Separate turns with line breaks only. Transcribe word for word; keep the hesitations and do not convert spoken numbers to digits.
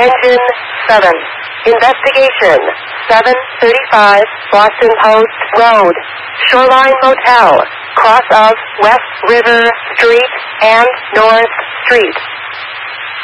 Engine seven. Investigation. seven thirty-five Boston Post Road. Shoreline Motel. Cross of West River Street and North Street.